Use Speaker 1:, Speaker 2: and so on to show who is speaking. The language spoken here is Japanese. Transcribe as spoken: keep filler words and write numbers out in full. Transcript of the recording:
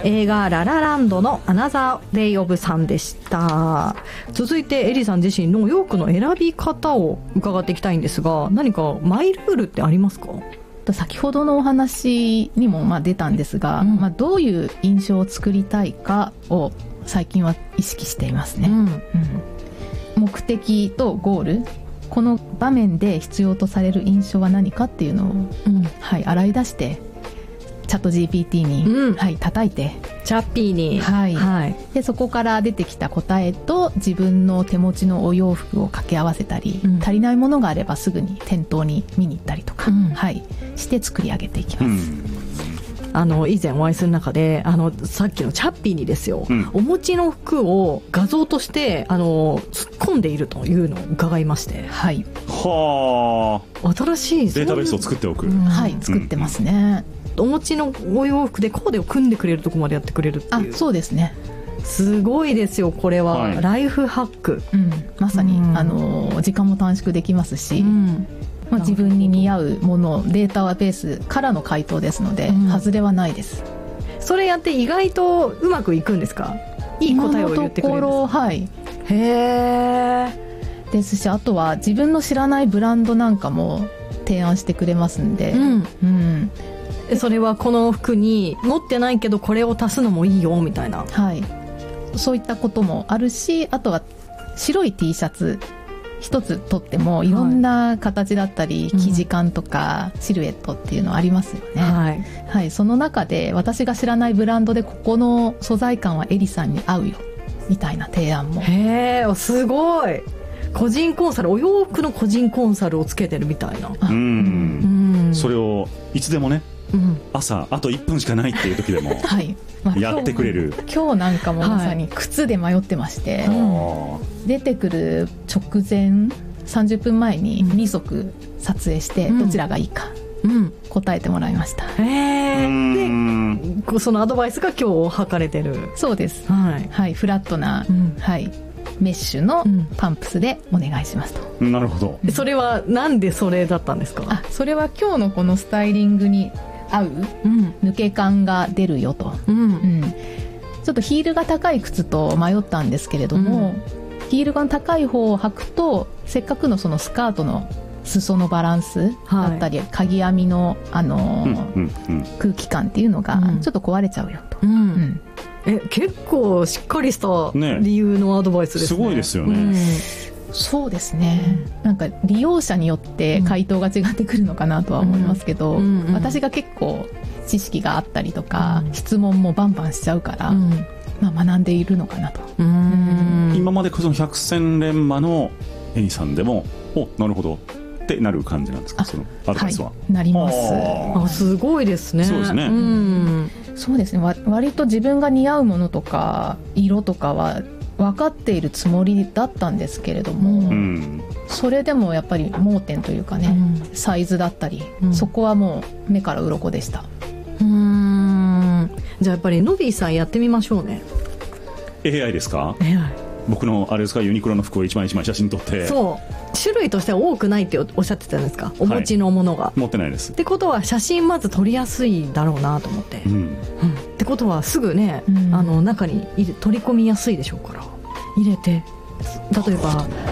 Speaker 1: 映画ララランドのアナザーデイオブさんでした。続いてエリさん自身のお洋服の選び方を伺っていきたいんですが、何かマイルールってありますか？
Speaker 2: 先ほどのお話にもまあ出たんですが、うんまあ、どういう印象を作りたいかを最近は意識していますね、うんうん、目的とゴール、この場面で必要とされる印象は何かっていうのを、うんはい、洗い出してチャット ジーピーティー に、うんはい、叩いて
Speaker 1: チャッピーに、
Speaker 2: はいはい、でそこから出てきた答えと自分の手持ちのお洋服を掛け合わせたり、うん、足りないものがあればすぐに店頭に見に行ったりとか、うんはい、して作り上げていきます、うん
Speaker 1: あの以前お会いする中であのさっきのチャッピーにですよ、うん、お持ちの服を画像としてあの突っ込んでいるというのを伺いまして、
Speaker 2: はい、
Speaker 3: はあ
Speaker 1: 新しい
Speaker 3: データベースを作っておく、
Speaker 2: うん、はい作ってますね、
Speaker 1: うん、お持ちのお洋服でコーデを組んでくれるとこまでやってくれるっていう。
Speaker 2: あそうですね、
Speaker 1: すごいですよこれは、はい、ライフハック、
Speaker 2: うん、まさに、うん、あの時間も短縮できますし、うんまあ、自分に似合うものデータベースからの回答ですので、うん、外れはないです。
Speaker 1: それやって意外とうまくいくんですか？いい答えを言ってくれるんですか？今のところ
Speaker 2: はい
Speaker 1: へー
Speaker 2: ですし、あとは自分の知らないブランドなんかも提案してくれますんで、うん
Speaker 1: うん、それはこの服に持ってないけどこれを足すのもいいよみたいな、
Speaker 2: はい、そういったこともあるし、あとは白い T シャツ一つとってもいろんな形だったり、はい、生地感とかシルエットっていうのありますよね、はいはい、その中で私が知らないブランドでここの素材感はエリさんに合うよみたいな提案も。
Speaker 1: へーすごい、個人コンサル、お洋服の個人コンサルをつけてるみたいな。
Speaker 3: うんうんそれをいつでもね、うん、朝あといっぷんしかないっていう時でも、はいまあ、やってくれる。
Speaker 2: 今日なんかもまさに靴で迷ってまして、はい、出てくる直前さんじゅっぷんまえににそく撮影してどちらがいいか答えてもらいました、うん、
Speaker 1: へーでそのアドバイスが今日測れてる。
Speaker 2: そうです、はいはい、フラットな、うんはいメッシュのパンプスでお願いしますと、
Speaker 3: うん、なるほど。
Speaker 1: それはなんでそれだったんですか？
Speaker 2: あそれは今日のこのスタイリングに合う、うん、抜け感が出るよと、うんうん、ちょっとヒールが高い靴と迷ったんですけれども、うん、ヒールが高い方を履くとせっかくのそのスカートの裾のバランスだったり、はい、鍵編みの、あのーうんうんうん、空気感っていうのがちょっと壊れちゃうよと、うんうん
Speaker 1: え結構しっかりした理由のアドバイスですね。
Speaker 3: すごいですよね、うん、
Speaker 2: そうですね、うん、なんか利用者によって回答が違ってくるのかなとは思いますけど、うんうん、私が結構知識があったりとか、うん、質問もバンバンしちゃうから、うんまあ、学んでいるのかなと。うん
Speaker 3: うん今までその百戦錬磨のエリさんでもおなるほどってなる感じなんですか？そのアドバイスは、
Speaker 2: はい、なります。
Speaker 1: あすごいですね。
Speaker 3: そうですね、
Speaker 2: うんそうですね、割と自分が似合うものとか色とかは分かっているつもりだったんですけれども、うん、それでもやっぱり盲点というかね、うん、サイズだったり、うん、そこはもう目から鱗でした。
Speaker 1: うーんじゃあやっぱりノビーさんやってみましょうね。
Speaker 3: エーアイ ですか？
Speaker 1: エーアイ
Speaker 3: 僕のあれですかユニクロの服を一枚一枚写真撮って。
Speaker 1: そう種類としては多くないっておっしゃってたんですか？お持ちのものが、
Speaker 3: はい、持ってないです。
Speaker 1: ってことは写真まず撮りやすいだろうなと思って、うんうん、ってことはすぐね、うん、あの中に取り込みやすいでしょうから入れて例えば